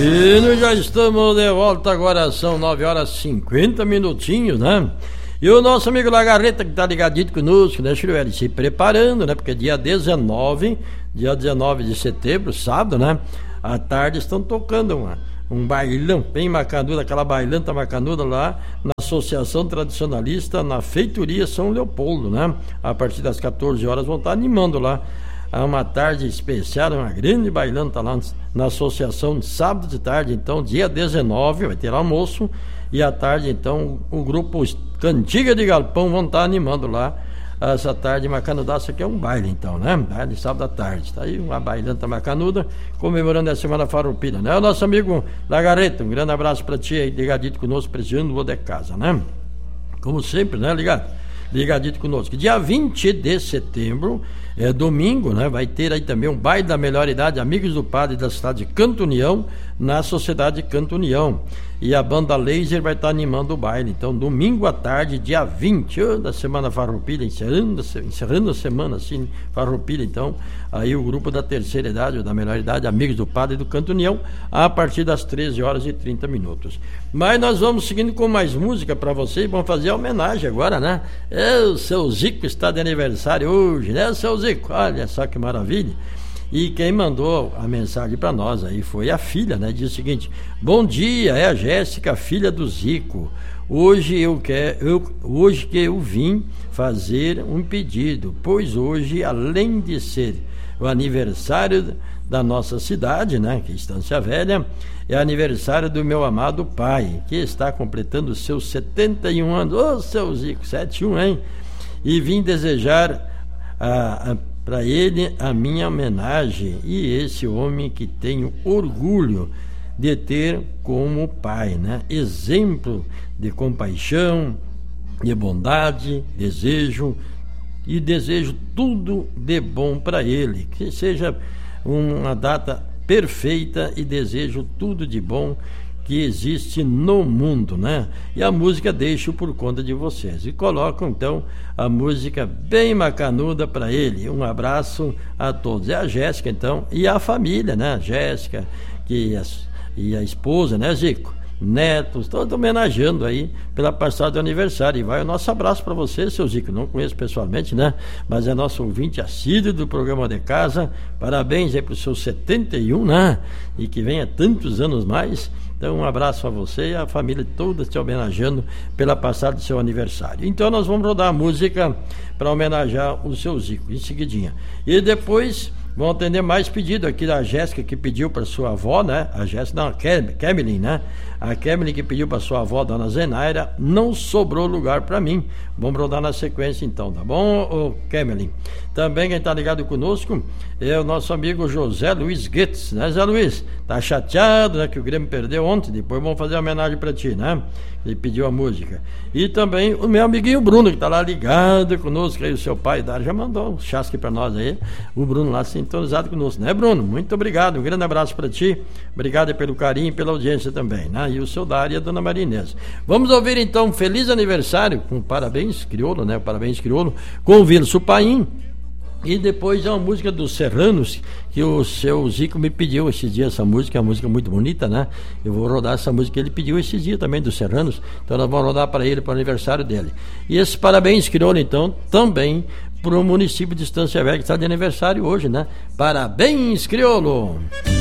E nós já estamos de volta, agora são 9 horas e 50 minutinhos, né? E o nosso amigo Lagarreta, que tá ligadito conosco, né, Chiriveri, se preparando, né? Porque dia 19 de setembro, sábado, né? À tarde estão tocando um bailão bem macanudo, aquela bailanta macanuda lá na Associação Tradicionalista, na Feitoria São Leopoldo, né? A partir das 14 horas vão estar animando lá. Há uma tarde especial, uma grande bailanta lá na associação, sábado de tarde, então, dia 19, vai ter almoço, e à tarde, então, o grupo Cantiga de Galpão vão estar animando lá essa tarde macanudaça, que é um baile, então, né? Baile sábado à tarde, tá aí uma bailanta macanuda, comemorando a Semana Farroupilha, né? O nosso amigo Lagarreta, um grande abraço pra ti aí, ligadito conosco, prestigiando de casa, né? Como sempre, né, ligadito conosco. Dia 20 de setembro, domingo, né? Vai ter aí também um baile da melhor idade, Amigos do Padre da cidade de Canto União, na Sociedade Canto União. E a banda Laser vai estar animando o baile. Então, domingo à tarde, dia 20, da Semana Farroupilha, encerrando a semana, assim, Farroupilha. Então, aí o grupo da terceira idade, ou da melhor idade, Amigos do Padre do Canto União, a partir das 13 horas e 30 minutos. Mas nós vamos seguindo com mais música para vocês, vamos fazer a homenagem agora, né? O seu Zico está de aniversário hoje, né, seu Zico? Olha só que maravilha. E quem mandou a mensagem para nós aí foi a filha, né? Diz o seguinte: bom dia, é a Jéssica, filha do Zico. Hoje que eu vim fazer um pedido, pois hoje, além de ser o aniversário da nossa cidade, né, que é Estância Velha, é aniversário do meu amado pai, que está completando seus 71 anos. Ô, seu Zico, 71, hein? E vim desejar para ele a minha homenagem, e esse homem que tenho orgulho de ter como pai, né? Exemplo de compaixão, de bondade, desejo tudo de bom para ele, que seja uma data perfeita, e desejo tudo de bom que existe no mundo, né? E a música deixo por conta de vocês. E colocam então a música bem macanuda para ele. Um abraço a todos. É a Jéssica, então, e a família, né? A Jéssica e a esposa, né, Zico? Netos, todos homenageando aí pela passagem do aniversário. E vai o nosso abraço para você, seu Zico. Não conheço pessoalmente, né? Mas é nosso ouvinte assíduo do programa de casa. Parabéns aí para os seus 71, né? E que venha tantos anos mais. Então, um abraço a você e a família toda te homenageando pela passagem do seu aniversário. Então, nós vamos rodar a música para homenagear o seu Zico, em seguidinha. E depois vão atender mais pedido aqui da Jéssica, que pediu para sua avó, né? A Jéssica, não, a Kemelin, né? A Kemelin, que pediu para sua avó, dona Zenaira, não sobrou lugar para mim. Vamos rodar na sequência então, tá bom, Kemelin? Também quem está ligado conosco é o nosso amigo José Luiz Guedes, né, Zé Luiz? Tá chateado, né, que o Grêmio perdeu ontem, depois vamos fazer uma homenagem para ti, né? Ele pediu a música. E também o meu amiguinho Bruno, que está lá ligado conosco, aí o seu pai Dário já mandou um chasque para nós aí, o Bruno lá sintonizado conosco, né, Bruno? Muito obrigado, um grande abraço para ti, obrigado pelo carinho e pela audiência também, né? E o seu Dário e a dona Maria Inês. Vamos ouvir então Feliz Aniversário, com Parabéns Crioulo, né? Parabéns Crioulo, com o Vilso Paim. E depois é uma música dos Serranos, que o seu Zico me pediu esses dias essa música, é uma música muito bonita, né? Eu vou rodar essa música que ele pediu esses dias também, dos Serranos, então nós vamos rodar para ele, para o aniversário dele. E esse Parabéns Crioulo, então, também para o município de Estância Velha, que está de aniversário hoje, né? Parabéns Crioulo!